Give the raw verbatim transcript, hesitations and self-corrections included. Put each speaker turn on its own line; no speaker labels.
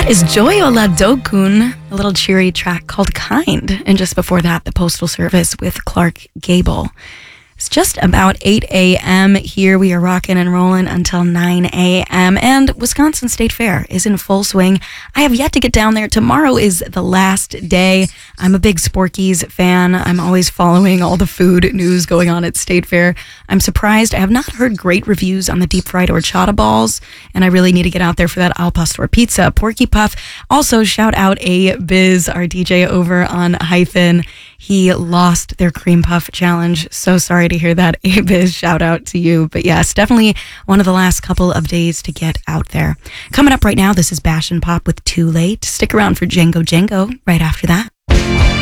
is Joy Oladokun, a little cheery track called Kind. And just before that, the Postal Service with Clark Gable. It's just about eight a.m. here. We are rocking and rolling until nine a.m. And Wisconsin State Fair is in full swing. I have yet to get down there. Tomorrow is the last day. I'm a big Sporky's fan. I'm always following all the food news going on at State Fair. I'm surprised. I have not heard great reviews on the deep fried horchata balls, and I really need to get out there for that Al Pastor pizza, Porky Puff. Also, shout out A Biz, our D J over on Hyphen. He lost their cream puff challenge. So sorry to hear that, A Biz. Shout out to you. But yes, definitely one of the last couple of days to get out there. Coming up right now, this is Bash and Pop with Too Late. Stick around for Django Django right after that.